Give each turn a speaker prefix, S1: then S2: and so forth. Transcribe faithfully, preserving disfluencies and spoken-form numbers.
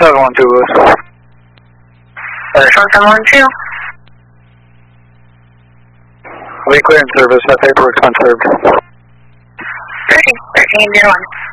S1: seven one two, Lewis.
S2: Flash one seven one two.
S1: We clear in service, that paperwork's been served.
S2: thirteen, thirteen, zero one.